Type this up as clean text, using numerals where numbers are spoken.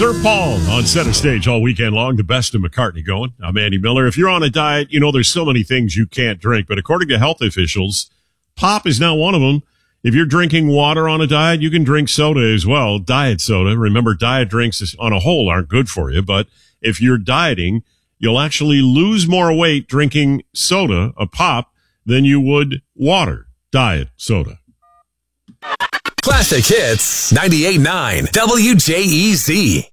Sir Paul on center stage all weekend long. The best of McCartney going. I'm Andy Miller. If you're on a diet, you know there's so many things you can't drink. But according to health officials, pop is now one of them. If you're drinking water on a diet, you can drink soda as well. Diet soda. Remember, diet drinks on a whole aren't good for you. But if you're dieting, you'll actually lose more weight drinking soda, a pop, than you would water, diet soda. Classic Hits 98.9 WJEZ.